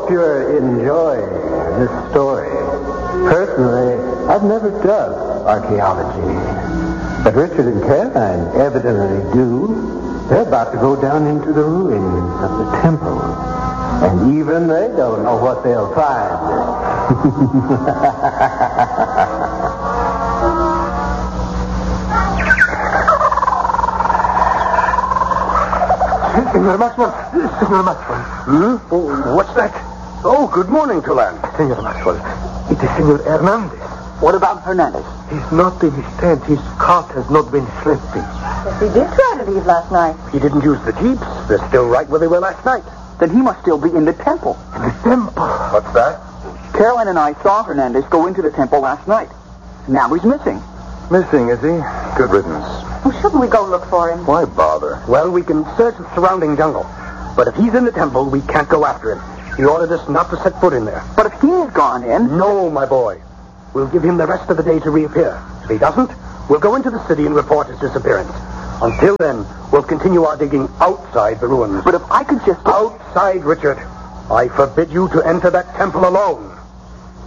hope you're enjoying this story. Personally, I've never done archaeology. But Richard and Caroline evidently do. They're about to go down into the ruins of the temple. And even they don't know what they'll find. Senor Maxwell. Senor Maxwell. Oh, what's that? Oh, good morning, Tolan. Senor Maxwell, it is Senor Hernandez. What about Hernandez? He's not in his tent. His cart has not been sleeping. Yes, he did try to leave last night. He didn't use the jeeps. They're still right where they were last night. Then he must still be in the temple. In the temple? What's that? Caroline and I saw Hernandez go into the temple last night. Now he's missing. Missing, is he? Good riddance. Well, shouldn't we go look for him? Why bother? Well, we can search the surrounding jungle. But if he's in the temple, we can't go after him. He ordered us not to set foot in there. But if he's gone in... No, my boy. We'll give him the rest of the day to reappear. If he doesn't, we'll go into the city and report his disappearance. Until then, we'll continue our digging outside the ruins. But if I could just... Outside, Richard. I forbid you to enter that temple alone.